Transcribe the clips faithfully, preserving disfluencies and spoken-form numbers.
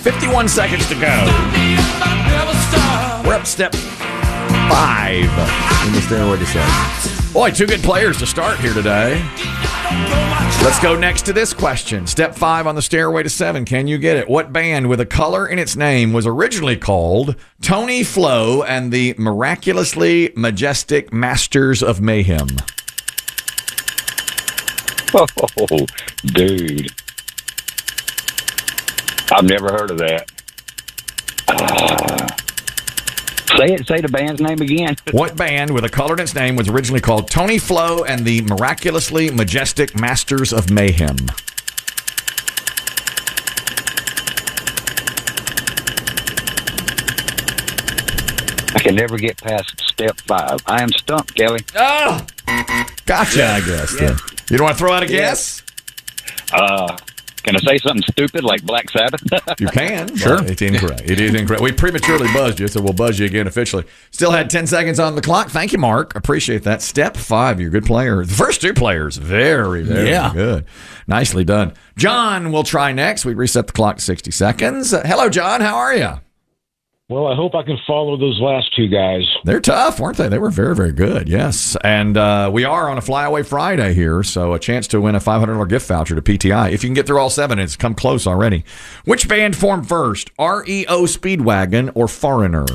fifty-one seconds to go. We're up step five in the Stairway to Seven. Boy, two good players to start here today. Let's go next to this question. Step five on the Stairway to Seven. Can you get it? What band with a color in its name was originally called Tony Flo and the Miraculously Majestic Masters of Mayhem? Oh, dude. I've never heard of that. Uh, say it. Say the band's name again. What band with a color in its name was originally called Tony Flo and the Miraculously Majestic Masters of Mayhem? I can never get past step five. I am stumped, Kelly. Oh! Gotcha, I guess. Yeah. You don't want to throw out a guess? Uh, can I say something stupid like Black Sabbath? You can. Sure. It's incorrect. It is incorrect. We prematurely buzzed you, so we'll buzz you again officially. Still had ten seconds on the clock. Thank you, Mark. Appreciate that. Step five. You're a good player. The first two players, very, very Yeah. good. Nicely done. John will try next. We reset the clock to sixty seconds. Uh, hello, John. How are you? Well, I hope I can follow those last two guys. They're tough, weren't they? They were very, very good, yes. And uh, we are on a Flyaway Friday here, so a chance to win a five hundred dollars gift voucher to P T I. If you can get through all seven, it's come close already. Which band formed first, R E O Speedwagon or Foreigner?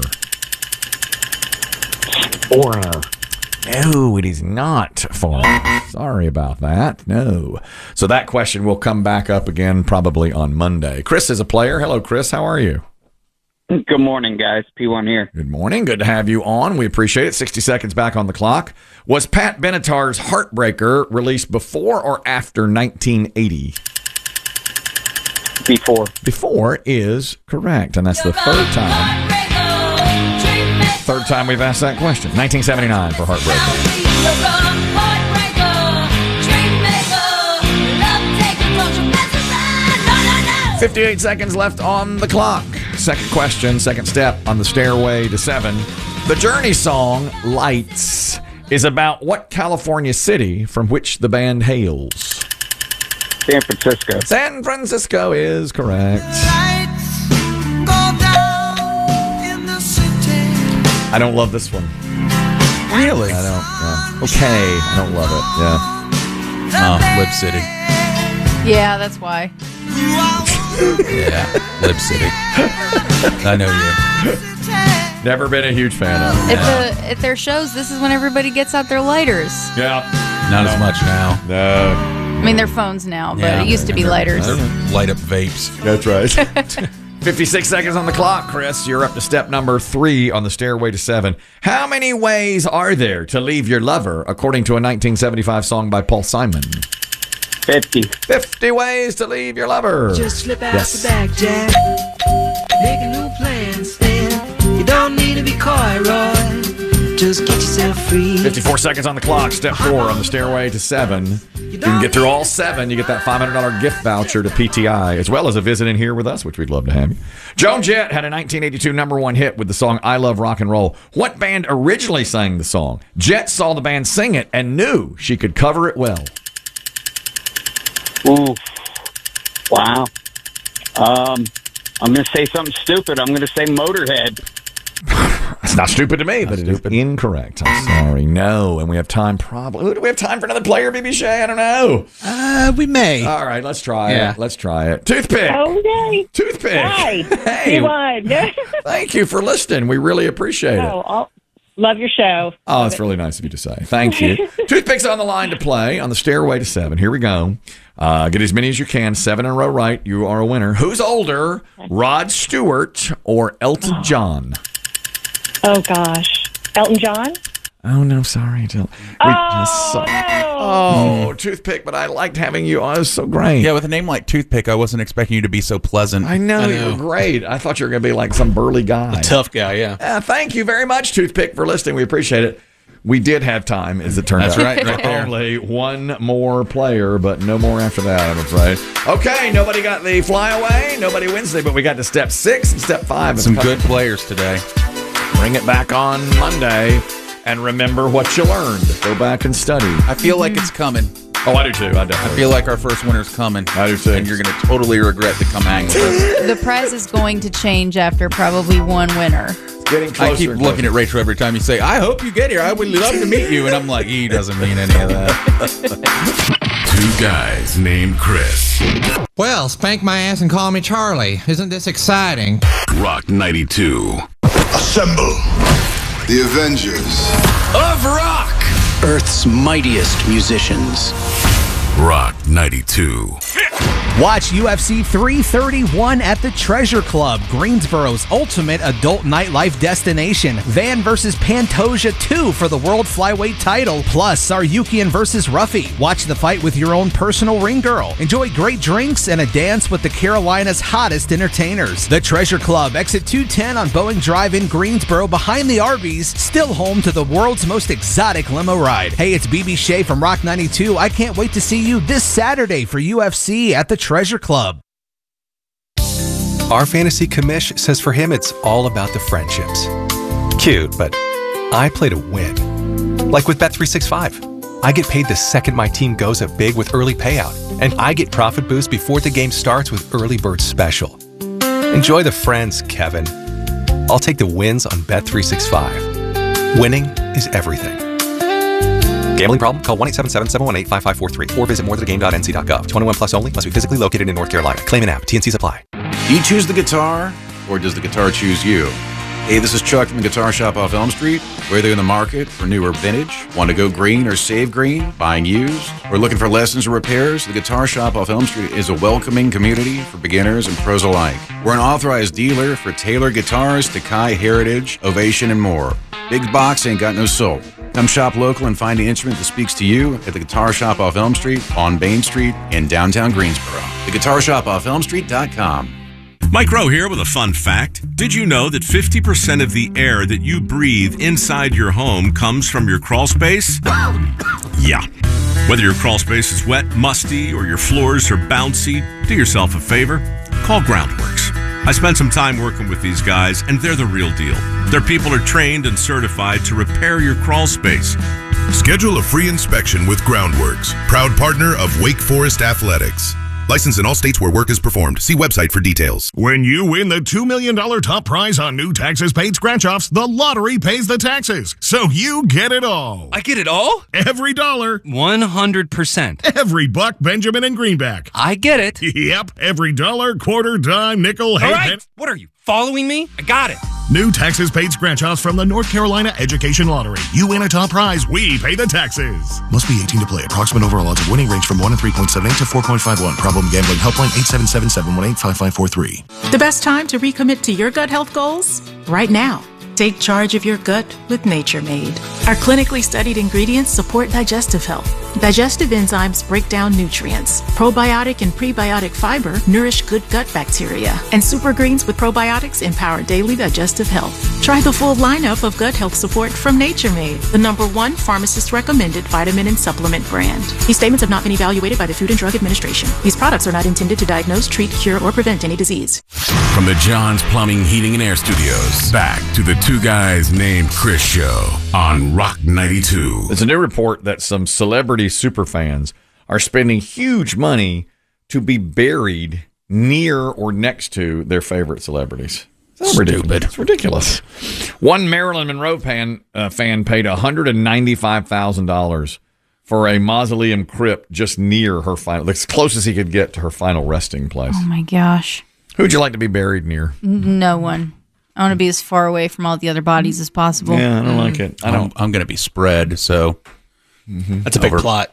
Foreigner. No, it is not Foreigner. Sorry about that. No. So that question will come back up again probably on Monday. Chris is a player. Hello, Chris. How are you? Good morning, guys. P one here. Good morning. Good to have you on. We appreciate it. sixty seconds back on the clock. Was Pat Benatar's Heartbreaker released before or after nineteen eighty? Before. Before is correct, and that's the third time. Third time we've asked that question. nineteen seventy-nine for Heartbreaker. fifty-eight seconds left on the clock. Second question, second step on the Stairway to Seven. The Journey song, Lights, is about what California city from which the band hails? San Francisco. San Francisco is correct. I don't love this one. Really? I don't. Yeah. Okay. I don't love it. Yeah. Oh, Lib City. Yeah, that's why. Yeah, Lib City. I know you. Never been a huge fan of it. At, the, at their shows, this is when everybody gets out their lighters. Yeah. Not as much now. No. I mean, they're phones now, but Yeah. it used to be lighters. Light up vapes. That's right. fifty-six seconds on the clock, Chris. You're up to step number three on the Stairway to Seven. How many ways are there to leave your lover, according to a nineteen seventy-five song by Paul Simon? fifty. fifty ways to leave your lover. Just slip out Yes. the back, Jack. Make a new plan, Stan. You don't need to be coy, Roy. Just get yourself free. fifty-four seconds on the clock. Step four on the Stairway to Seven. You can get through all seven. You get that five hundred dollars gift voucher to P T I, as well as a visit in here with us, which we'd love to have you. Joan Jett had a nineteen eighty-two number one hit with the song I Love Rock and Roll. What band originally sang the song? Jett saw the band sing it and knew she could cover it well. Ooh. Wow. Um, I'm going to say something stupid. I'm going to say Motorhead. It's not stupid to me, but it is incorrect. I'm sorry. No, and we have time probably. Do we have time for another player, B B Shay? I don't know. Uh, we may. All right, let's try Yeah. it. Let's try it. Toothpick. Okay. Toothpick. Hi. Hey. You won. Thank you for listening. We really appreciate it. Oh, I'll, love your show. Oh, it's really nice of you to say. Thank you. Toothpick's on the line to play on the Stairway to Seven. Here we go. Uh, get as many as you can. Seven in a row right. You are a winner. Who's older, Rod Stewart or Elton Oh. John? Oh, gosh. Elton John? Oh, no, sorry. Till- we Oh, just saw- no. Oh, Toothpick, but I liked having you. Oh, it was so great. Yeah, with a name like Toothpick, I wasn't expecting you to be so pleasant. I know, I you were great. I thought you were going to be like some burly guy. A tough guy, yeah. Uh, thank you very much, Toothpick, for listening. We appreciate it. We did have time, as it turned That's out. right, right there. Only one more player, but no more after that, I'm afraid. Okay, nobody got the flyaway. Nobody Wednesday, but we got to step six and step five. Some good players today. Bring it back on Monday, and remember what you learned. Go back and study. I feel like it's coming. Oh, I do too. I I definitely. feel like our first winner's coming. I do too. And you're going to totally regret to come hang with us. The prize is going to change after probably one winner. Getting closer. I keep and looking closer. at Rachel every time you say, I hope you get here. I would love to meet you. And I'm like, he doesn't mean any of that. Two guys named Chris. Well, spank my ass and call me Charlie. Isn't this exciting? Rock ninety-two. Assemble the Avengers Of rock. Earth's mightiest musicians. Rock ninety-two. Watch U F C three thirty-one at the Treasure Club, Greensboro's ultimate adult nightlife destination. Van versus Pantoja two for the world flyweight title, plus Saryukian versus Ruffy. Watch the fight with your own personal ring girl. Enjoy great drinks and a dance with the Carolina's hottest entertainers. The Treasure Club, exit two ten on Boeing Drive in Greensboro, behind the Arby's, still home to the world's most exotic limo ride. Hey, it's B B Shea from Rock ninety-two. I can't wait to see you this Saturday for U F C at the Treasure Club. Our fantasy commish says for him it's all about the friendships. Cute, but I play to win. Like with Bet three sixty-five. I get paid the second my team goes up big with early payout, and I get profit boost before the game starts with Early Bird Special. Enjoy the friends, Kevin. I'll take the wins on Bet three sixty-five. Winning is everything. Gambling problem? Call one eight seven seven, seven one eight, five five four three or visit more than a game dot n c dot gov. twenty-one plus only. Must be physically located in North Carolina. Claim an app. T N Cs apply. Do you choose the guitar, or does the guitar choose you? Hey, this is Chuck from the Guitar Shop off Elm Street. Whether you're in the market for new or vintage, want to go green or save green, buying used, or looking for lessons or repairs, the Guitar Shop off Elm Street is a welcoming community for beginners and pros alike. We're an authorized dealer for Taylor Guitars, Takai, Heritage, Ovation, and more. Big box ain't got no soul. Come shop local and find an instrument that speaks to you at the Guitar Shop off Elm Street, on Bain Street, in downtown Greensboro. The Guitar Shop off Elm Street dot com. Mike Rowe here with a fun fact. Did you know that fifty percent of the air that you breathe inside your home comes from your crawl space? Yeah. Whether your crawl space is wet, musty, or your floors are bouncy, do yourself a favor. Call Groundworks. I spent some time working with these guys, and they're the real deal. Their people are trained and certified to repair your crawl space. Schedule a free inspection with Groundworks, proud partner of Wake Forest Athletics. Licensed in all states where work is performed. See website for details. When you win the two million dollars top prize on new taxes paid scratch-offs, the lottery pays the taxes. So you get it all. I get it all? Every dollar. one hundred percent. Every buck, Benjamin, and Greenback. I get it. Yep. Every dollar, quarter, dime, nickel, all half. right. What are you, following me? I got it. New taxes paid scratch-offs from the North Carolina Education Lottery. You win a top prize, we pay the taxes. Must be eighteen to play. Approximate overall odds of winning range from one and three point seven eight to four point five one. Problem gambling helpline eight seven seven, seven one eight, five five four three. The best time to recommit to your gut health goals? Right now. Take charge of your gut with Nature Made. Our clinically studied ingredients support digestive health. Digestive enzymes break down nutrients. Probiotic and prebiotic fiber nourish good gut bacteria. And super greens with probiotics empower daily digestive health. Try the full lineup of gut health support from Nature Made, the number one pharmacist recommended vitamin and supplement brand. These statements have not been evaluated by the Food and Drug Administration. These products are not intended to diagnose, treat, cure, or prevent any disease. From the John's Plumbing, Heating, and Air Studios, back to the Two Guys Named Chris show on Rock ninety-two. There's a new report that some celebrity superfans are spending huge money to be buried near or next to their favorite celebrities. It's Stupid. It's ridiculous. One Marilyn Monroe fan, uh, fan paid one hundred ninety-five thousand dollars for a mausoleum crypt just near her final, as close as he could get to her final resting place. Oh, my gosh. Who would you like to be buried near? No one. I want to be as far away from all the other bodies as possible. Yeah, I don't like it. I don't. I'm, I'm going to be spread, so mm-hmm. that's a big Over. plot.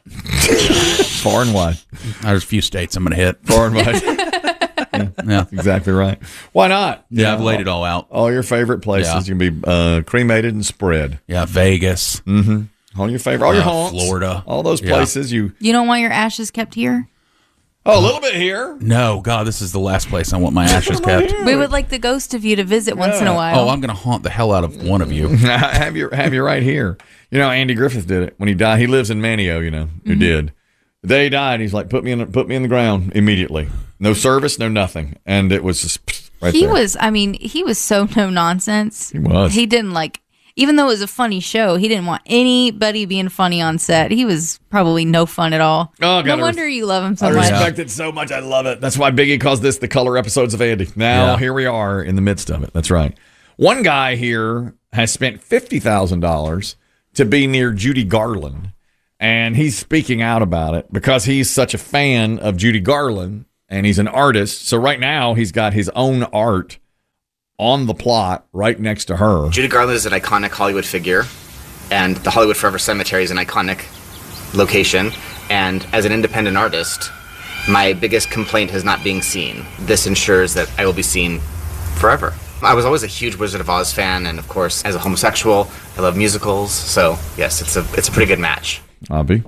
Far and wide. There's a few states I'm going to hit. Far and wide. yeah, yeah, exactly right. Why not? Yeah, I've laid it all out. All your favorite places Yeah. you can be uh, cremated and spread. Yeah, Vegas. Mm-hmm. All your favorite, all your Uh, haunts, Florida. all those Yeah. places you. You don't want your ashes kept here? Oh, a little bit here. No, God, this is the last place I want my ashes kept. We would like the ghost of you to visit once in a while. Oh, I'm going to haunt the hell out of one of you. have you have you right here. You know, Andy Griffith did it when he died. He lives in Manio. You know, who Mhm. did. The day he died, he's like, put me in, put me in the ground immediately. No service, no nothing, and it was just right he there. was, I mean, he was so no nonsense. He was. He didn't like even though it was a funny show, he didn't want anybody being funny on set. He was probably no fun at all. Oh, no God, wonder res- you love him so I much. respect it so much. I love it. That's why Biggie calls this the color episodes of Andy. Now, Yeah. here we are in the midst of it. That's right. One guy here has spent fifty thousand dollars to be near Judy Garland, and he's speaking out about it because he's such a fan of Judy Garland, and he's an artist. So right now, he's got his own art on the plot right next to her. Judy Garland is an iconic Hollywood figure, and the Hollywood Forever Cemetery is an iconic location. And as an independent artist, my biggest complaint is not being seen. This ensures that I will be seen forever. I was always a huge Wizard of Oz fan, and of course, as a homosexual, I love musicals. So yes, it's a it's a pretty good match. Abby.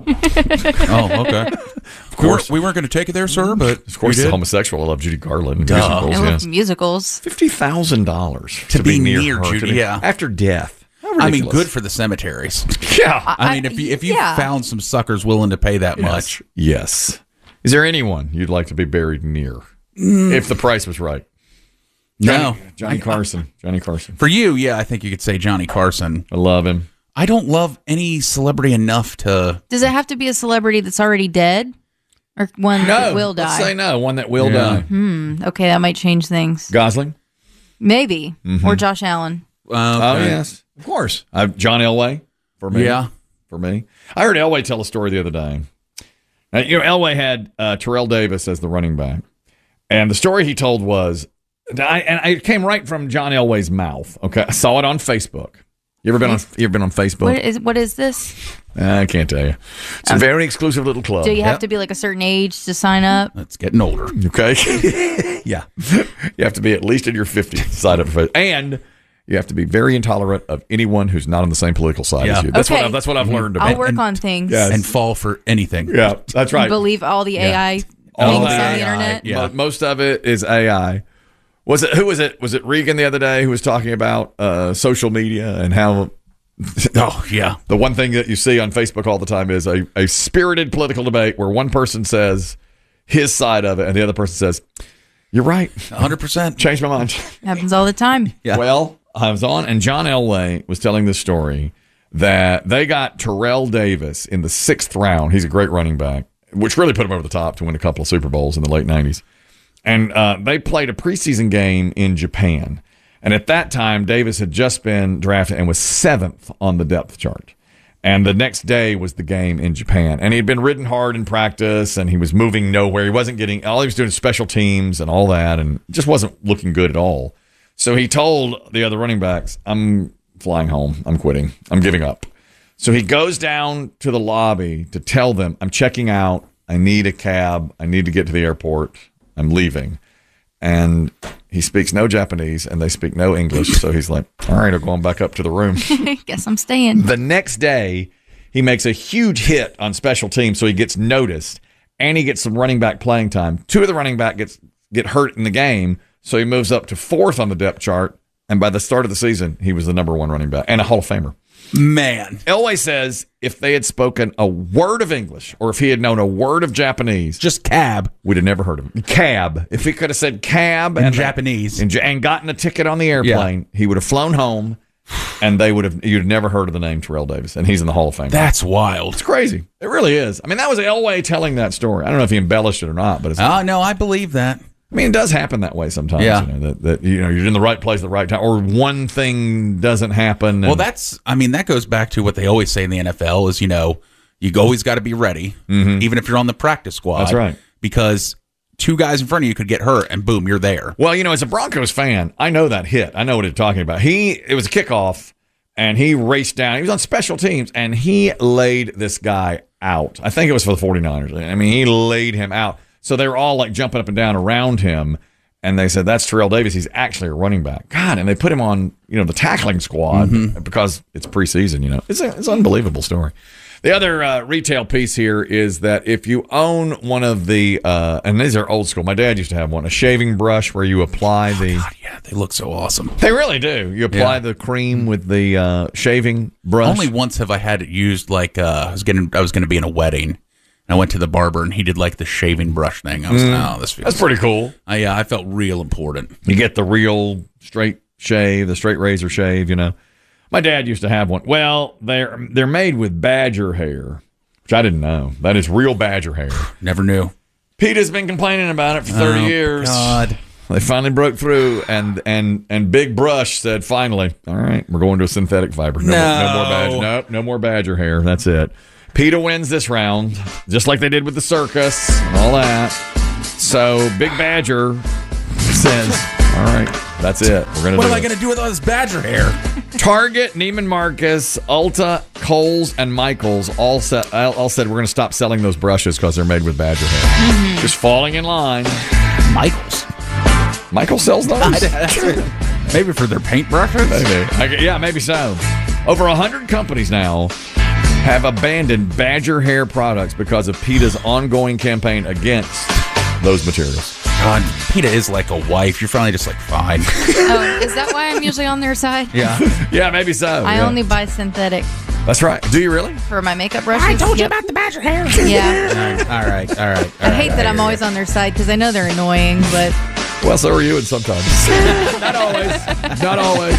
Oh, okay. Of course, we weren't going to take it there, sir, but Of course, we as a did. homosexual, I love Judy Garland. And Duh. musicals, I love yes. musicals. fifty thousand dollars To be near her, Judy, to be- yeah. After death. How I mean, ridiculous. good for the cemeteries. Yeah. I mean, if you if you yeah. found some suckers willing to pay that much, Yes. Is there anyone you'd like to be buried near? If the price was right. Johnny, no, Johnny I- Carson. Johnny Carson. For you, yeah, I think you could say Johnny Carson. I love him. I don't love any celebrity enough to. Does it have to be a celebrity that's already dead? Or one that will die? Let's say no. One that will Yeah. die. Hmm. Okay, that might change things. Gosling? Maybe. Mhm. Or Josh Allen. Oh, yes. Of course. Uh, John Elway for me. Yeah. For me. I heard Elway tell a story the other day. Now, you know, Elway had uh, Terrell Davis as the running back. And the story he told was, I, and it came right from John Elway's mouth. Okay. I saw it on Facebook. You ever been on, you ever been on Facebook? What is what is this? I can't tell you. It's a very exclusive little club. Do you have to be like a certain age to sign up? It's getting older. Okay. Yeah. You have to be at least in your fifties to sign up for it. And you have to be very intolerant of anyone who's not on the same political side Yeah. as you. That's Okay. what I've, that's what I've learned about I'll work and- on things. Yes. and fall for anything. Yeah, that's right. Believe all the A I All things the on the A I. internet. Yeah. Mo- Most of it is A I. Was it who was it? Was it Regan the other day who was talking about uh, social media and how Oh, yeah. the one thing that you see on Facebook all the time is a, a spirited political debate where one person says his side of it and the other person says, "You're right, one hundred percent. Changed my mind." Happens all the time. Yeah. Well, I was on, and John Elway was telling this story that they got Terrell Davis in the sixth round. He's a great running back, which really put him over the top to win a couple of Super Bowls in the late nineties. And uh, they played a preseason game in Japan. And at that time, Davis had just been drafted and was seventh on the depth chart. And the next day was the game in Japan. And he'd been ridden hard in practice, and he was moving nowhere. He wasn't getting, all he was doing special teams and all that, and it just wasn't looking good at all. So he told the other running backs, "I'm flying home. I'm quitting. I'm giving up." So he goes down to the lobby to tell them, "I'm checking out. I need a cab. I need to get to the airport. I'm leaving." And he speaks no Japanese, and they speak no English. So he's like, "All right, I'm going back up to the room." Guess I'm staying. The next day, he makes a huge hit on special teams, so he gets noticed, and he gets some running back playing time. Two of the running back gets get hurt in the game, so he moves up to fourth on the depth chart, and by the start of the season, he was the number one running back and a Hall of Famer. Man. Elway says if they had spoken a word of English or if he had known a word of Japanese, just cab, we'd have never heard of him. Cab. If he could have said cab In and Japanese. and, and gotten a ticket on the airplane, he would have flown home, and they would have you'd have never heard of the name Terrell Davis, and he's in the Hall of Fame. That's wild. It's crazy. It really is. I mean, that was Elway telling that story. I don't know if he embellished it or not, but it's. Oh, no, I believe that. I mean, it does happen that way sometimes. Yeah. You know, that, that you know you're in the right place at the right time, or one thing doesn't happen. Well, and- that's, I mean, that goes back to what they always say in the N F L is, you know, you always got to be ready, even if you're on the practice squad. That's right. Because two guys in front of you could get hurt, and boom, you're there. Well, you know, as a Broncos fan, I know that hit. I know what you're talking about. He it was a kickoff, and he raced down. He was on special teams, and he laid this guy out. I think it was for the 49ers. I mean, he laid him out. So they were all like jumping up and down around him, and they said, "That's Terrell Davis. He's actually a running back." God, and they put him on, you know, the tackling squad Mm-hmm. because it's preseason. You know, it's a, it's an unbelievable story. The other uh, retail piece here is that if you own one of the, uh, and these are old school. My dad used to have one, a shaving brush where you apply the. God, yeah, they look so awesome. They really do. You apply Yeah. the cream with the uh, shaving brush. Only once have I had it used. Like uh, I was getting, I was going to be in a wedding. I went to the barber, and he did like the shaving brush thing. I was Mm. like, oh, this feels That's pretty cool. Uh, yeah, I felt real important. You get the real straight shave, the straight razor shave, you know. My dad used to have one. Well, they're they're made with badger hair, which I didn't know. That is real badger hair. Never knew. Peter's been complaining about it for thirty Oh, years. God. They finally broke through, and and and Big Brush said, finally, all right, we're going to a synthetic fiber. No, No. more, no more badger. No, no more badger hair. That's it. PETA wins this round, just like they did with the circus and all that. So Big Badger says, all right, that's it. We're gonna. What do am I it. going to do with all this badger hair? Target, Neiman Marcus, Ulta, Kohl's, and Michael's all said, all said we're going to stop selling those brushes because they're made with badger hair. Mm-hmm. Just falling in line. Michael's. Michael sells those? Maybe for their paintbrushes? Maybe. I- yeah, maybe so. Over one hundred companies now have abandoned badger hair products because of PETA's ongoing campaign against those materials. God, PETA is like a wife. You're finally just like, fine. Oh, is that why I'm usually on their side? Yeah. Yeah, maybe so. I yeah. only buy synthetic That's right. Do you really? for my makeup brushes. I told you Yep. about the badger hair. Yeah. All right, all right. I hate that I'm always on their side because I know they're annoying, but Well, so are you, and sometimes. Not always. Not always.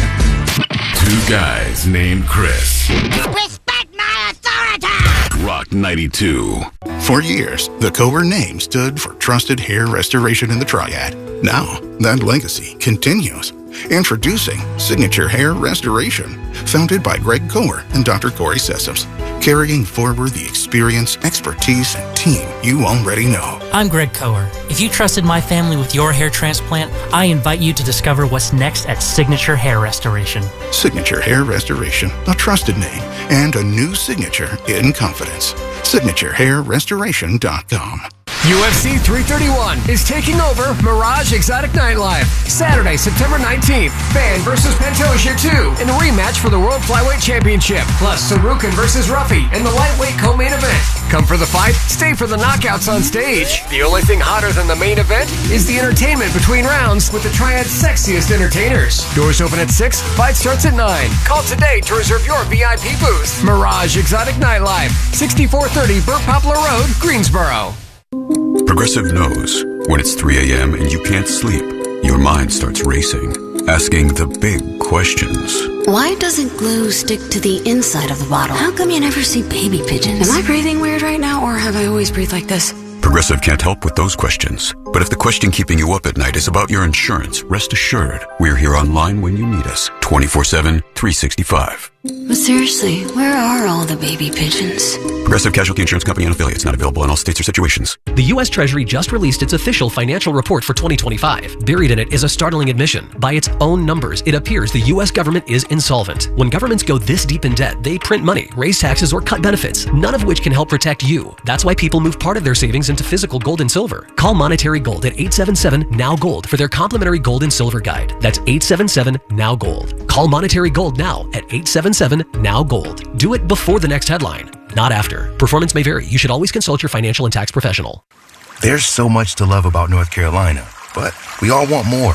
Two guys named Chris. Respect my authority. Rock ninety-two. For years, the Kohler name stood for trusted hair restoration in the Triad. Now, that legacy continues. Introducing Signature Hair Restoration, founded by Greg Kohler and Doctor Corey Sessoms, carrying forward the experience, expertise, and team you already know. I'm Greg Kohler. If you trusted my family with your hair transplant, I invite you to discover what's next at Signature Hair Restoration. Signature Hair Restoration, a trusted name, and a new signature in confidence. Signature Hair Restoration dot com. U F C three thirty-one is taking over Mirage Exotic Nightlife. Saturday, September nineteenth. Fan versus Pantoja two in a rematch for the World Flyweight Championship. Plus Sarukan versus Ruffy in the lightweight co-main event. Come for the fight, stay for the knockouts on stage. The only thing hotter than the main event is the entertainment between rounds with the Triad's sexiest entertainers. Doors open at six, fight starts at nine. Call today to reserve your V I P booth. Mirage Exotic Nightlife, sixty-four thirty Burt Poplar Road, Greensboro. Progressive knows when it's three a.m. and you can't sleep, your mind starts racing, asking the big questions. Why doesn't glue stick to the inside of the bottle? How come you never see baby pigeons? Am I breathing weird right now, or have I always breathed like this? Progressive can't help with those questions. But if the question keeping you up at night is about your insurance, rest assured, we're here online when you need us, twenty-four seven, three sixty-five. But seriously, where are all the baby pigeons? Progressive Casualty Insurance Company and affiliates, not available in all states or situations. The U S Treasury just released its official financial report for twenty twenty-five. Buried in it is a startling admission. By its own numbers, it appears the U S government is insolvent. When governments go this deep in debt, they print money, raise taxes, or cut benefits, none of which can help protect you. That's why people move part of their savings into physical gold and silver. Call Monetary Gold at eight seven seven, N O W Gold for their complimentary gold and silver guide. That's eight seven seven, N O W Gold. Call Monetary Gold now at eight seven seven, N O W Gold. Do it before the next headline, not after. Performance may vary. You should always consult your financial and tax professional. There's so much to love about North Carolina, but we all want more.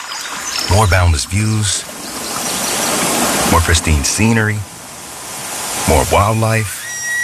More boundless views, more pristine scenery, more wildlife,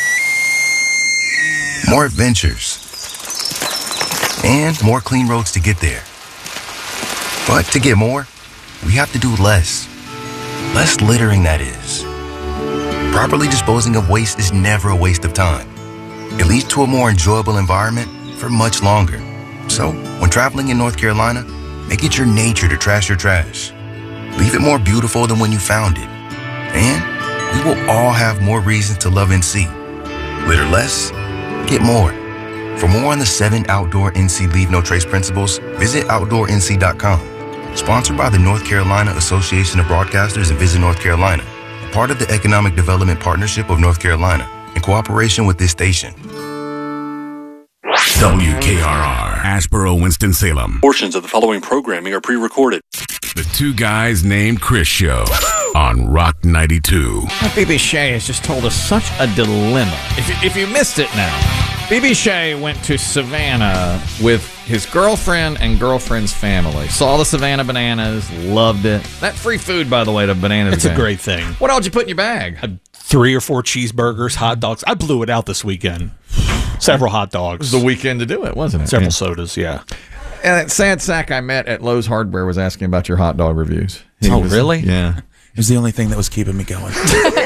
more adventures, and more clean roads to get there. But to get more, we have to do less. Less littering, that is. Properly disposing of waste is never a waste of time. It leads to a more enjoyable environment for much longer. So, when traveling in North Carolina, make it your nature to trash your trash. Leave it more beautiful than when you found it. And we will all have more reasons to love N C. Litter less, get more. For more on the seven outdoor N C Leave No Trace principles, visit outdoor N C dot com. Sponsored by the North Carolina Association of Broadcasters and Visit North Carolina, a part of the Economic Development Partnership of North Carolina, in cooperation with this station. W K R R, Asheboro, Winston-Salem. Portions of the following programming are pre-recorded. The Two Guys Named Chris Show on Rock ninety-two. B B Shea has just told us such a dilemma. If you, if you missed it now, B B Shea went to Savannah with his girlfriend and girlfriend's family. Saw the Savannah bananas, loved it. That free food, by the way, to bananas. It's a great thing. What all did you put in your bag? Uh, three or four cheeseburgers, hot dogs. I blew it out this weekend. Several hot dogs. It was the weekend to do it, wasn't it? Several yeah. sodas, yeah. And that sad sack I met at Lowe's Hardware was asking about your hot dog reviews. He oh, was, really? Yeah. It was the only thing that was keeping me going.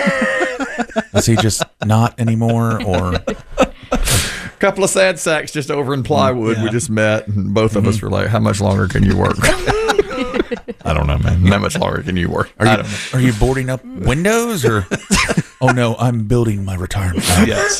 Is he just not anymore, or couple of sad sacks just over in plywood? Yeah. We just met, and both of us were like, "How much longer can you work?" I don't know, man. How much longer can you work? are I you don't know. are you boarding up windows, or oh no, I'm building my retirement house. Yes.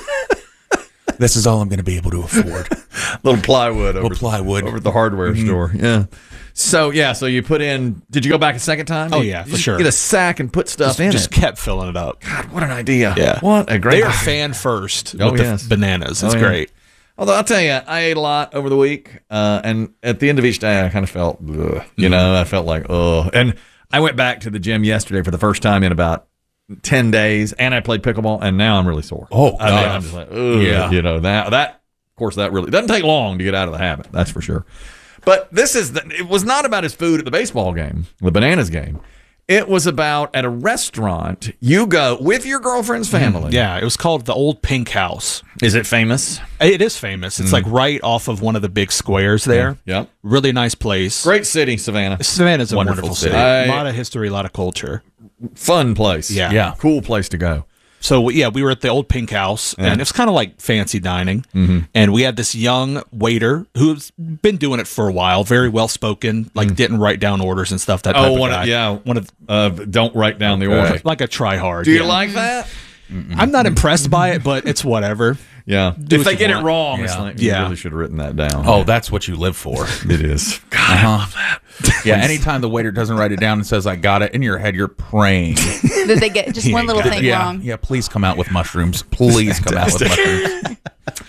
This is all I'm going to be able to afford. Little plywood over, Little plywood over at the hardware Mhm. store. Yeah. So yeah, so you put in. Did you go back a second time? Oh, You- yeah, for you sure. Get a sack and put stuff Just, in just it. kept filling it up. God, what an idea! Yeah. What a great. They are idea. fan first Oh, with the yes. bananas. It's Oh, yeah. great. Although I'll tell you, I ate a lot over the week, uh, and at the end of each day, I kind of felt, ugh, Mm-hmm. you know, I felt like, oh. And I went back to the gym yesterday for the first time in about ten days, and I played pickleball, and now I'm really sore. Oh, I mean, God. I'm just like, ugh, Yeah. you know, that that of course that really doesn't take long to get out of the habit. That's for sure. But this is the, it was not about his food at the baseball game, the bananas game. It was about at a restaurant. You go with your girlfriend's family. Yeah, it was called the Old Pink House. Is it famous? It is famous. It's Mm. like right off of one of the big squares there. Yep. Really nice place. Great city, Savannah. Savannah's a Wonderful wonderful, city. city. I- A lot of history, a lot of culture. Fun place. Yeah. Yeah. Cool place to go. So yeah, we were at the Old Pink House, Yeah. and it's kind of like fancy dining. Mhm. And we had this young waiter who's been doing it for a while, very well spoken, like didn't write down orders and stuff. That type Oh, of one guy. of, yeah. one of Uh, don't write down the Okay. order. like a try hard. Do you yeah. like that? I'm not impressed by it, but it's whatever. Yeah. Do if what they you get want. it wrong, it's Yeah. like you Yeah. really should have written that down. Oh, that's what you live for. It is. God, I Uh-huh. love that. Yeah, anytime the waiter doesn't write it down and says, "I got it," in your head, you're praying. That they get just one little thing yeah, wrong. yeah. Please come out with mushrooms. Please come out with mushrooms.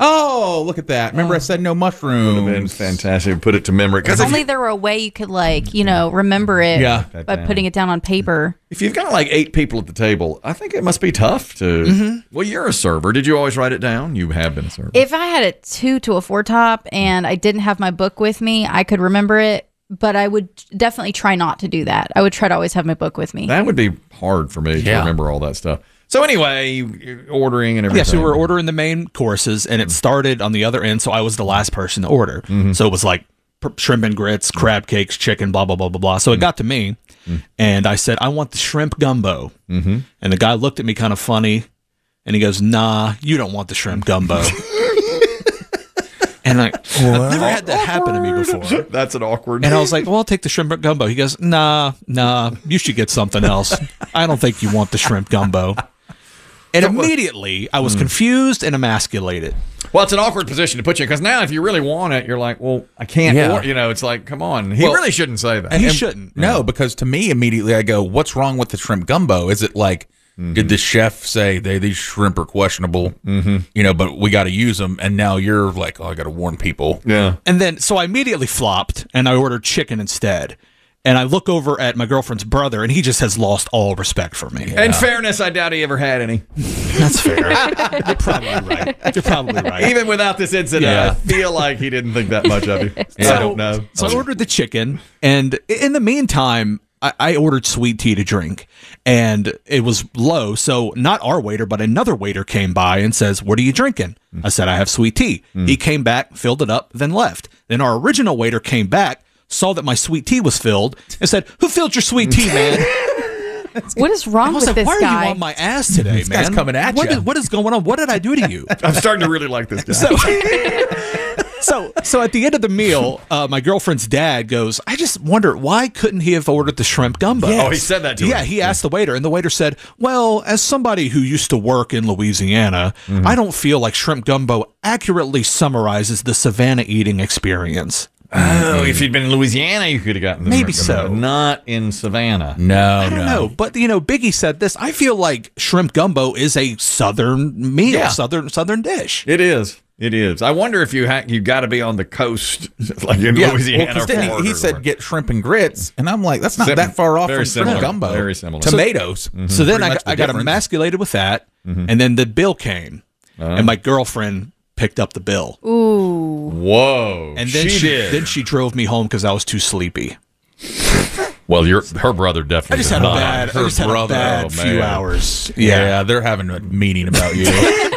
Oh, look at that! Remember, I said no Would have been mushrooms. fantastic. Put it to memory. If Because if, only there were a way you could, like, you know, remember it Yeah. by putting it down on paper. if you've got like eight people at the table, I think it must be tough to. Mm-hmm. Well, you're a server. Did you always write it down? You have been a server. If I had a two to a four top and I didn't have my book with me, I could remember it, but I would definitely try not to do that. I would try to always have my book with me. that would be hard for me to Yeah. remember all that stuff. So anyway, you- ordering and everything. Yeah, so we were ordering the main courses, and it started on the other end, so I was the last person to order. Mm-hmm. So it was like pr- shrimp and grits, crab cakes, chicken, blah, blah, blah, blah, blah. So it got to me, and I said, I want the shrimp gumbo. Mm-hmm. And the guy looked at me kind of funny, and he goes, nah, you don't want the shrimp gumbo. And I, I've never had that happen to me before. That's an awkward. And I was like, well, I'll take the shrimp gumbo. He goes, nah, nah, you should get something else. I don't think you want the shrimp gumbo. And immediately, I was confused and emasculated. Well, it's an awkward position to put you in because now, if you really want it, you're like, well, I can't. Yeah. Or, you know, it's like, come on. He Well, really shouldn't say that. He And- shouldn't. No, because to me, immediately I go, "What's wrong with the shrimp gumbo? Is it like, did the chef say they these shrimp are questionable? Mm-hmm. You know, but we got to use them." And now you're like, "Oh, I got to warn people." Yeah. And then, so I immediately flopped and I ordered chicken instead. And I look over at my girlfriend's brother, and he just has lost all respect for me. In fairness, I doubt he ever had any. That's fair. You're probably right. You're probably right. Even without this incident, Yeah. I feel like he didn't think that much of you. So, I don't know. So I ordered the chicken, and in the meantime, I, I ordered sweet tea to drink, and it was low. So not our waiter, but another waiter came by and says, "What are you drinking?" I said, "I have sweet tea." He came back, filled it up, then left. Then our original waiter came back, saw that my sweet tea was filled, and said, "Who filled your sweet tea, man?" What is wrong I was with like, this "Why guy? are you on my ass today, This man? guy's coming at What ya." is- what is going on? What did I do to you?" I'm starting to really like this guy. So, so, so at the end of the meal, uh, my girlfriend's dad goes, "I just wonder why couldn't he have ordered the shrimp gumbo?" Yes. Oh, he said that to Yeah, him. he asked the waiter, and the waiter said, "Well, as somebody who used to work in Louisiana, Mm-hmm. I don't feel like shrimp gumbo accurately summarizes the Savannah eating experience." Oh, if you'd been in Louisiana, you could have gotten the Maybe shrimp gumbo, so. but not in Savannah. No, I don't no. know, but you know, Biggie said this. I feel like shrimp gumbo is a southern meal, Yeah. southern southern dish. It is. It is. I wonder if you ha- you got to be on the coast, like in Yeah, Louisiana. well, 'cause or then he, Florida he or said where. get shrimp and grits, and I'm like, that's not Sim- that far off very from similar. shrimp gumbo. Very similar. Tomatoes. So then Pretty I, much the I got difference. emasculated with that, and then the bill came, and my girlfriend picked up the bill. Ooh. Whoa. And then she, she, did. then she drove me home because I was too sleepy. well, your her brother definitely. I just had did a not. bad, I Her just had a brother, bad oh, few man. hours. Yeah. Yeah. they're having a meeting about you.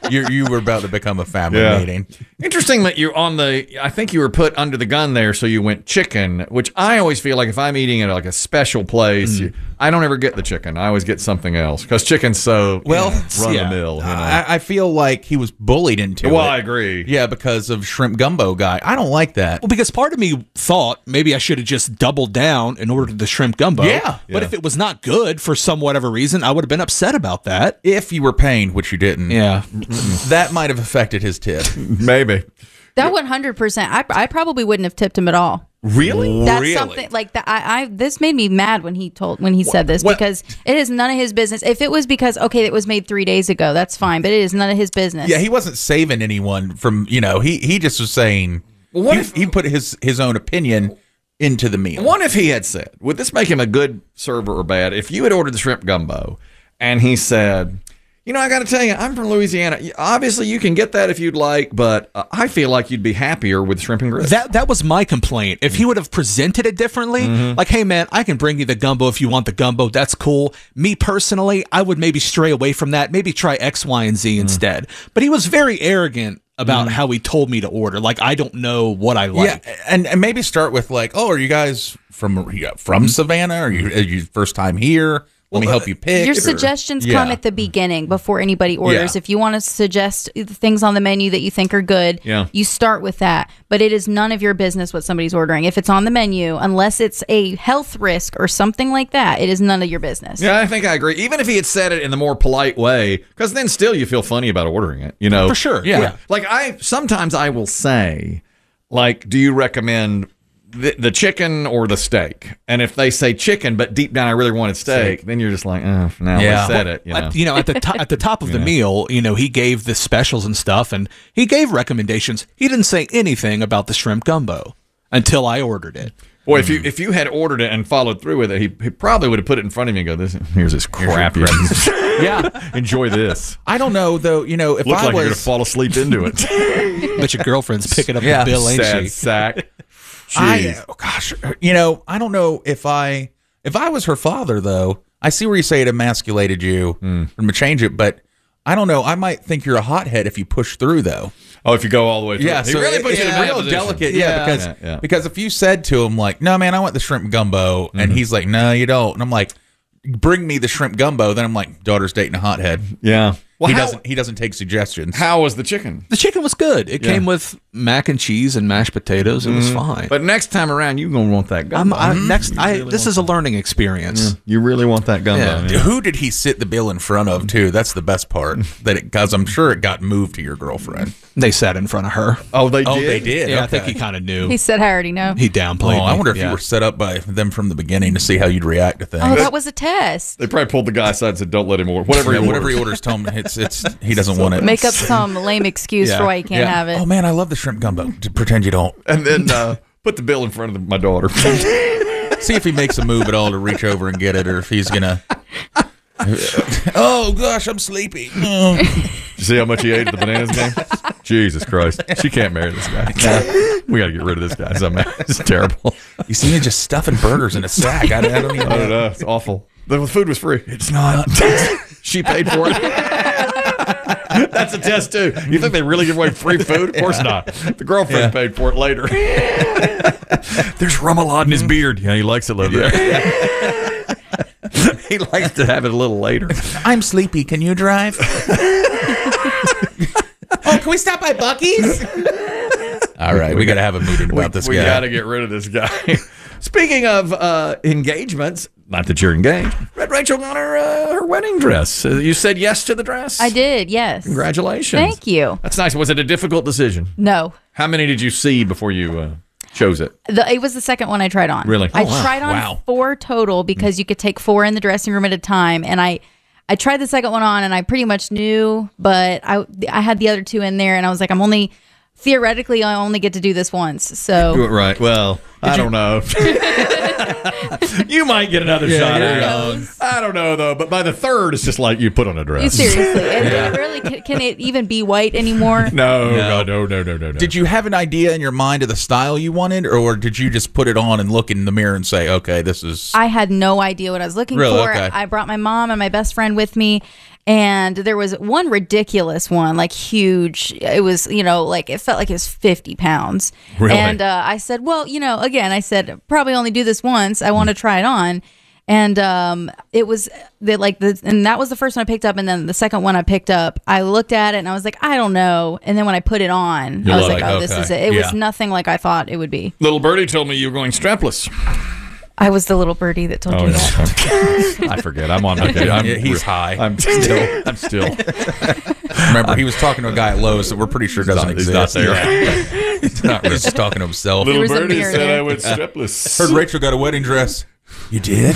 you you were about to become a family Yeah. meeting. Interesting that you're on the. I think you were put under the gun there, so you went chicken. Which I always feel like if I'm eating at like a special place, Mm. you, I don't ever get the chicken. I always get something else because chicken's so Well, run yeah. the mill. You know? I, I feel like he was bullied into it. Well, I agree. Yeah, because of shrimp gumbo guy. I don't like that. Well, because part of me thought maybe I should have just doubled down and ordered the shrimp gumbo. Yeah. But Yeah. if it was not good for some whatever reason, I would have been upset about that. If you were paying, which you didn't. Yeah. That might have affected his tip. Maybe. That one hundred percent. I I probably wouldn't have tipped him at all. Really? That's Really? something like that. I, I this made me mad when he told when he said this what- because it is none of his business. If it was because okay, it was made three days ago, that's fine. But it is none of his business. Yeah, he wasn't saving anyone from, you know, he, he just was saying, Well, what he, if- he put his, his own opinion into the meal. What if he had said, would this make him a good server or bad? If you had ordered the shrimp gumbo and he said, you know, I got to tell you, I'm from Louisiana. Obviously, you can get that if you'd like, but uh, I feel like you'd be happier with shrimp and grits. That that was my complaint. If he would have presented it differently, Mm-hmm. like, hey man, I can bring you the gumbo if you want the gumbo. That's cool. Me personally, I would maybe stray away from that. Maybe try X, Y, and Z Mm. instead. But he was very arrogant about how he told me to order. Like, I don't know what I like. Yeah, and, and maybe start with like, oh, are you guys from are you from Savannah? Are you, are you first time here? Let me help you pick. Your or- suggestions Yeah. come at the beginning before anybody orders. Yeah. If you want to suggest things on the menu that you think are good, Yeah. you start with that. But it is none of your business what somebody's ordering. If it's on the menu, unless it's a health risk or something like that, it is none of your business. Yeah, I think I agree. Even if he had said it in the more polite way, because then still you feel funny about ordering it, you know? For sure, Yeah. yeah. Like I sometimes I will say, like, do you recommend the, the chicken or the steak? And if they say chicken, but deep down I really wanted steak, then you're just like, oh, now Yeah. I said it. You know, At, you know, at the to- at the top of the Yeah. meal, you know, he gave the specials and stuff, and he gave recommendations. He didn't say anything about the shrimp gumbo until I ordered it. Boy, if you if you had ordered it and followed through with it, he, he probably would have put it in front of me and go, "This here's this crap. you Yeah. enjoy this." I don't know though. You know, if Looks I like was you're gonna fall asleep into it. But your girlfriend's picking up Yeah. the bill, ain't Sad she? sack. I, Jeez. oh, gosh, you know, I don't know if I if I was her father though. I see where you say it emasculated you Hmm. from to change it, but I don't know. I might think you're a hothead if you push through though. Oh, if you go all the way through. Yeah, he so really it- puts you it's in a bad real position. delicate. Yeah, because Yeah, yeah. because if you said to him like, "No, man, I want the shrimp gumbo," and he's like, "No, you don't," and I'm like, "Bring me the shrimp gumbo," then I'm like, "Daughter's dating a hothead." Yeah. Well, he how- doesn't. He doesn't take suggestions. How was the chicken? The chicken was good. It Yeah. came with mac and cheese and mashed potatoes. It was Mhm. fine. But next time around, you're gonna want that I'm, gumbo. I, Mhm. next, You I really this want is a learning experience. You really want that gumbo. Yeah. Yeah. Who did he sit the bill in front of too? That's the best part. That because I'm sure it got moved to your girlfriend. They sat in front of her. Oh, they Oh, did. they did. Yeah, I think Okay. he kind of knew. He said, I already know. He downplayed. Oh, I me. wonder if Yeah. you were set up by them from the beginning to see how you'd react to things. Oh, that was a test. They probably pulled the guy aside and said, "Don't let him order whatever Yeah, he whatever orders." he orders. Tell him it's it's he doesn't want it. Make up some lame excuse Yeah. for why you can't Yeah. have it. Oh man, I love the shrimp gumbo. To pretend you don't. And then uh, put the bill in front of the, my daughter. See if he makes a move at all to reach over and get it, or if he's gonna. Oh gosh, I'm sleepy. Oh. You see how much he ate at the bananas game? Jesus Christ. She can't marry this guy. We got to get rid of this guy. It's, it's terrible. You see me just stuffing burgers in a sack. I, I don't even I don't know. know. It's awful. The food was free. It's not. She paid for it. That's a test, too. You think they really give away free food? Of course not. The girlfriend Yeah. paid for it later. There's remoulade in his beard. Yeah, he likes it a little bit. He likes to have it a little later. I'm sleepy. Can you drive? Oh, can we stop by Buc-ee's? All right, we, got to have a meeting about we, this we guy. got to get rid of this guy. Speaking of uh, engagements, not that you're engaged, Red Rachel got her uh, her wedding dress. Uh, you said yes to the dress? I did, yes. Congratulations. Thank you. That's nice. Was it a difficult decision? No. How many did you see before you uh, chose it? The, it was the second one I tried on. Really? I Oh, wow. tried on Wow. four total because you could take four in the dressing room at a time, and I, I tried the second one on, and I pretty much knew, but I, I had the other two in there, and I was like, I'm only theoretically I only get to do this once, so Right. Well, I don't know. You might get another Yeah, shot you're at it. I don't know though, but by the third, it's just like you put on a dress. Seriously, and it really can, can it even be white anymore? No, no, no, no, no, no, no. Did you have an idea in your mind of the style you wanted, or did you just put it on and look in the mirror and say, "Okay, this is"? I had no idea what I was looking Really? for. Okay. I brought my mom and my best friend with me. And there was one ridiculous one, like huge. It was, you know, like it felt like it was fifty pounds. Really? And uh, I said, well, you know, again, I said, probably only do this once. I want to try it on. And um, it was the, like the, and that was the first one I picked up. And then the second one I picked up, I looked at it and I was like, I don't know. And then when I put it on, You I was love like, it. oh, this Okay. is it. It Yeah. was nothing like I thought it would be. Little birdie told me you were going strapless. I was the little birdie that told Oh, you no. that. I forget. I'm on. Okay, I'm, Yeah, he's high. I'm still. I'm still. Remember, he was talking to a guy at Lowe's that we're pretty sure doesn't not- he's exist. not there. Yeah. He's not. He's just talking to himself. Little was a birdie mirror said there. I went strapless. Heard Rachel got a wedding dress. You did?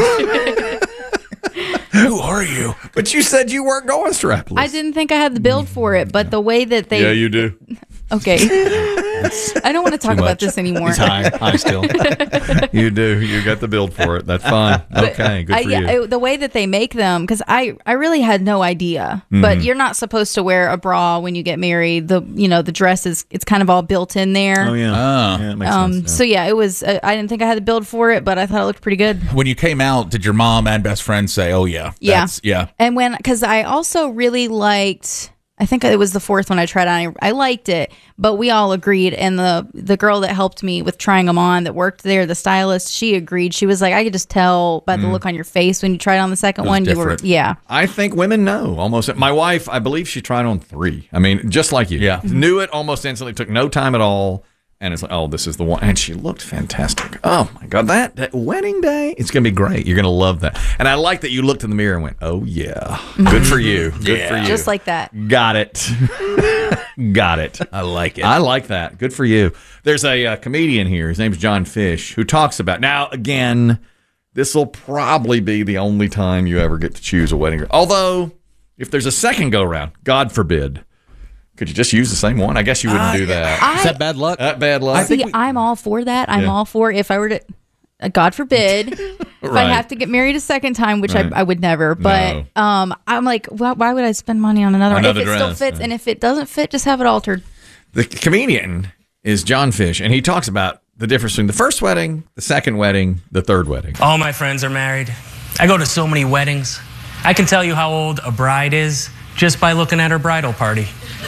Who are you? But you said you weren't going strapless. I didn't think I had the build for it, but the way that they Yeah, you do. okay, I don't want to talk Too about much. this anymore. He's high. High still. You do. You got the build for it. That's fine. Okay, good I, for yeah, you. I- the way that they make them, because I, I really had no idea. But Mhm. you're not supposed to wear a bra when you get married. The you know the dress is it's kind of all built in there. Oh yeah. Oh. Yeah, it makes Um, sense. So yeah, it was. Uh, I didn't think I had the build for it, but I thought it looked pretty good. When you came out, did your mom and best friend say, "Oh yeah, Yeah. that's, yeah"? And when, because I also really liked, I think it was the fourth one I tried on. I, I liked it, but we all agreed. And the the girl that helped me with trying them on, that worked there, the stylist, she agreed. She was like, I could just tell by the Mm. look on your face when you tried on the second It was one. You were, different. yeah. I think women know almost. My wife, I believe she tried on three. I mean, just like you. Yeah. Knew it almost instantly. Took no time at all. And it's like, oh, this is the one. And she looked fantastic. Oh, my God. That, that wedding day, it's going to be great. You're going to love that. And I like that you looked in the mirror and went, oh, yeah. Good for you. Good Yeah. for you. Just like that. Got it. Got it. I like it. I like that. Good for you. There's a uh, comedian here. His name's John Fish, who talks about, now, again, this will probably be the only time you ever get to choose a wedding. Although, if there's a second go round, God forbid, could you just use the same one? I guess you wouldn't do that. I- Is that bad luck? That bad luck. See, I'm all for that. I'm Yeah. all for if I were to, uh, God forbid, if Right. I have to get married a second time, which Right. I, I would never. But um, I'm like, why, why would I spend money on another, Another one? If it still dress, fits, yeah. and if it doesn't fit, just have it altered. The comedian is John Fish, and he talks about the difference between the first wedding, the second wedding, the third wedding. All my friends are married. I go to so many weddings. I can tell you how old a bride is just by looking at her bridal party.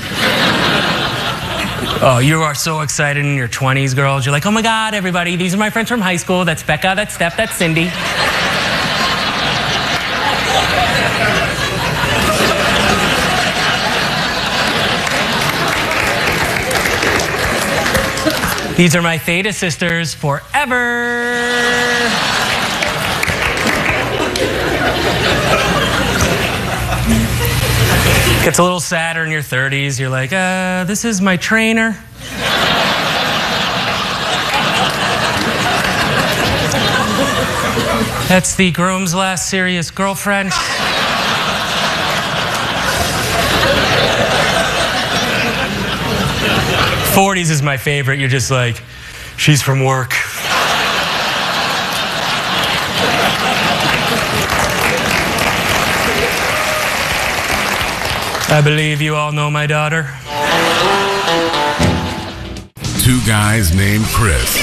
Oh, you are so excited in your twenties, girls. You're like, oh my God, everybody, these are my friends from high school. That's Becca, that's Steph, that's Cindy. These are my Theta sisters forever. Gets a little sadder in your thirties. You're like, uh, this is my trainer. That's the groom's last serious girlfriend. forties is my favorite. You're just like, she's from work. I believe you all know my daughter. Two guys named Chris.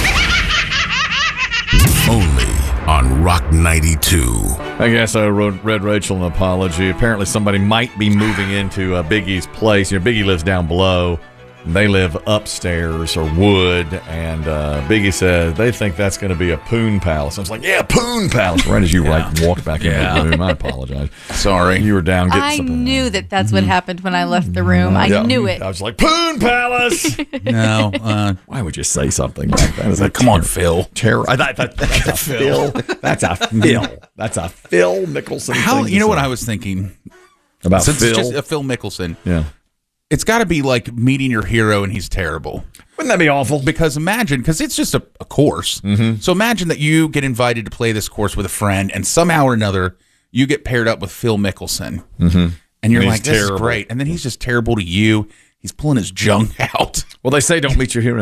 Only on Rock ninety-two. I guess I wrote, read Rachel an apology. Apparently somebody might be moving into uh, Biggie's place. You know, Biggie lives down below. They live upstairs or wood, and uh, Biggie says they think that's going to be a poon palace. I was like, yeah, poon palace. Right as you Yeah. like walked back Yeah. into the room, I apologize. Sorry. You were down getting I something. knew that that's what happened when I left the room. I Yeah. knew it. I was like, poon palace. No. Uh, Why would you say something like that? Is that come on, Phil. terror? I thought that, that's a Phil. That's a Phil. That's a Phil Mickelson. How thing to you know what say. I was thinking About Since Phil? it's just a Phil Mickelson. Yeah. It's got to be like meeting your hero and he's terrible. Wouldn't that be awful? Because imagine, because it's just a, a course. Mm-hmm. So imagine that you get invited to play this course with a friend, and somehow or another you get paired up with Phil Mickelson, Mm-hmm. and you're And he's like, "This terrible. is great," and then he's just terrible to you. He's pulling his junk out. Well, they say don't meet your heroes.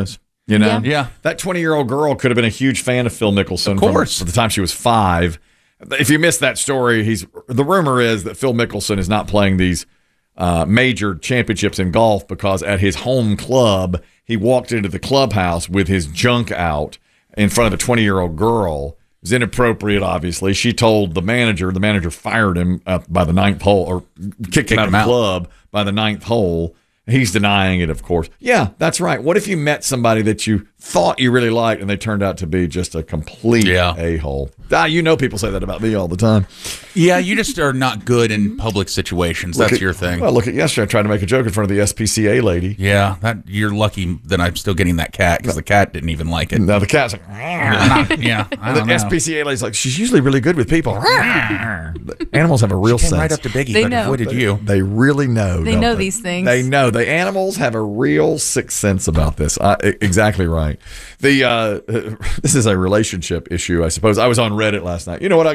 You know, Yeah. That twenty-year-old girl could have been a huge fan of Phil Mickelson. Of course. From the time she was five. If you missed that story, he's the rumor is that Phil Mickelson is not playing these uh, major championships in golf because at his home club he walked into the clubhouse with his junk out in front of a twenty-year-old girl. It was inappropriate, obviously. She told the manager. The manager fired him uh, by the ninth hole, or kicked, kicked him out of the club by the ninth hole. He's denying it, of course. Yeah, that's right. What if you met somebody that you thought you really liked and they turned out to be just a complete Yeah. a-hole? Ah, you know people say that about me all the time. Yeah, you just are not good in public situations. Look That's at- your thing. Well, look at yesterday. I tried to make a joke in front of the S P C A lady. Yeah, that you're lucky that I'm still getting that cat because the cat didn't even like it. No, the cat's like, yeah, I and the don't know. S P C A lady's like, she's usually really good with people. The animals have a real She came sense. right up to Biggie, They but know. avoided you. They really know. They don't know these things. They know. The animals have a real sixth sense about this. Uh, e- exactly right. The uh, this is a relationship issue, I suppose. I was on Reddit last night. You know what I